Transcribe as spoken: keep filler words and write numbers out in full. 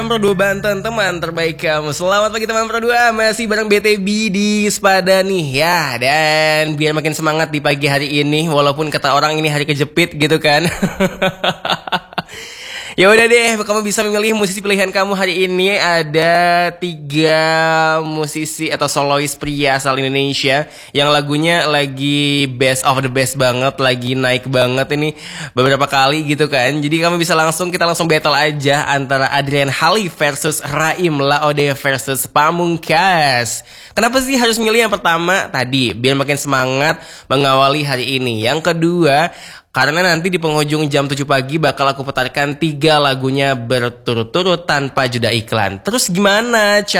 Pro dua Banten, teman terbaik kamu. Selamat pagi teman Pro dua, masih bareng B T B di Sepada nih ya. Dan biar makin semangat di pagi hari ini, walaupun kata orang ini hari kejepit gitu kan. Ya udah deh, kamu bisa memilih musisi pilihan kamu hari ini. Ada tiga musisi atau solois pria asal Indonesia yang lagunya lagi best of the best banget, lagi naik banget ini beberapa kali gitu kan. Jadi kamu bisa langsung, kita langsung battle aja antara Adrian Halley versus Raim Laode versus Pamungkas. Kenapa sih harus milih yang pertama? Tadi biar makin semangat mengawali hari ini. Yang kedua, karena nanti di penghujung jam tujuh pagi bakal aku putarkan tiga lagunya berturut-turut tanpa jeda iklan. Terus gimana cara